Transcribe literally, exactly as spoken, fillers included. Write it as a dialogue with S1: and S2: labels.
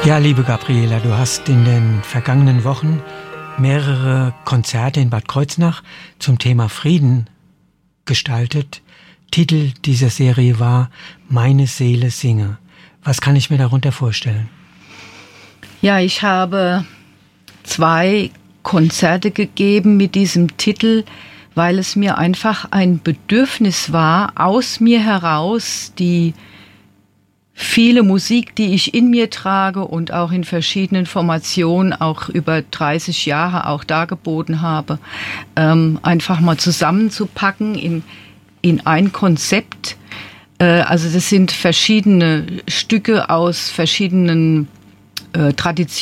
S1: Ja, liebe Gabriela, du hast in den vergangenen Wochen mehrere Konzerte in Bad Kreuznach zum Thema Frieden gestaltet. Titel dieser Serie war Meine Seele singe. Was kann ich mir darunter vorstellen?
S2: Ja, ich habe zwei Konzerte gegeben mit diesem Titel, weil es mir einfach ein Bedürfnis war, aus mir heraus die viele Musik, die ich in mir trage und auch in verschiedenen Formationen, auch über dreißig Jahre auch dargeboten habe, ähm, einfach mal zusammenzupacken in, in ein Konzept. Äh, also das sind verschiedene Stücke aus verschiedenen äh, Traditionen.